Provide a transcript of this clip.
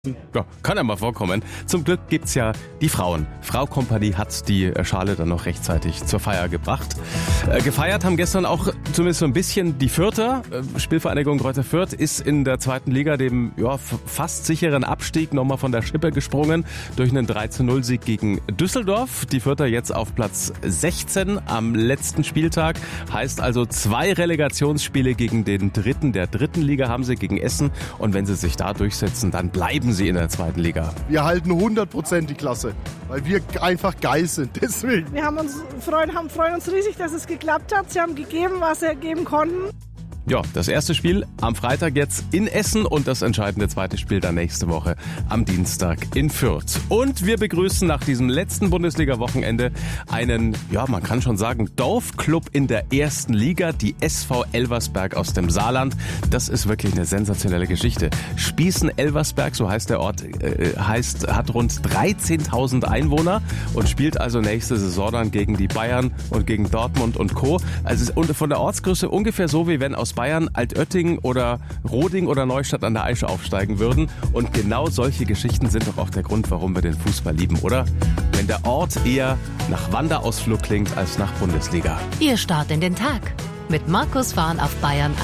Ja, kann ja mal vorkommen. Zum Glück gibt's ja die Frauen. Frau Kompanie hat die Schale dann noch rechtzeitig zur Feier gebracht. Gefeiert haben gestern auch zumindest so ein bisschen die Fürther. Spielvereinigung Greuther Fürth ist in der zweiten Liga dem fast sicheren Abstieg nochmal von der Schippe gesprungen durch einen 3:0-Sieg gegen Düsseldorf. Die Fürther jetzt auf Platz 16 am letzten Spieltag. Heißt also 2 Relegationsspiele gegen den Dritten der dritten Liga haben sie gegen Essen. Und wenn sie sich da durchsetzen, dann bleiben sie in der zweiten Liga. Wir halten 100% die Klasse, weil wir einfach geil sind. Deswegen. Wir freuen uns riesig, dass es geklappt hat. Sie haben gegeben, was sie geben konnten. Ja, das erste Spiel am Freitag jetzt in Essen und das entscheidende zweite Spiel dann nächste Woche am Dienstag in Fürth. Und wir begrüßen nach diesem letzten Bundesliga-Wochenende einen, man kann schon sagen, Dorfclub in der ersten Liga, die SV Elversberg aus dem Saarland. Das ist wirklich eine sensationelle Geschichte. Spießen-Elversberg, so heißt der Ort, hat rund 13.000 Einwohner und spielt also nächste Saison dann gegen die Bayern und gegen Dortmund und Co. Also von der Ortsgröße ungefähr so, wie wenn aus Bayern Altötting oder Roding oder Neustadt an der Aisch aufsteigen würden. Und genau solche Geschichten sind doch auch der Grund, warum wir den Fußball lieben, oder? Wenn der Ort eher nach Wanderausflug klingt als nach Bundesliga. Ihr Start in den Tag mit Markus Warn auf Bayern